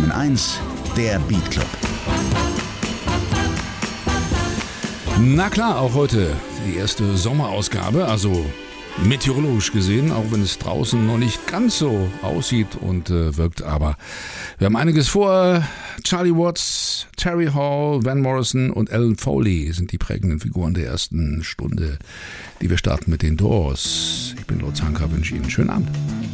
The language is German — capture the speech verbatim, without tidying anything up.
neun eins, der Beat Club. Na klar, auch heute die erste Sommerausgabe, also meteorologisch gesehen, auch wenn es draußen noch nicht ganz so aussieht und äh, wirkt, aber wir haben einiges vor. Charlie Watts, Terry Hall, Van Morrison und Alan Foley sind die prägenden Figuren der ersten Stunde, die wir starten mit den Doors. Ich bin Lutz Hanka, wünsche Ihnen einen schönen Abend.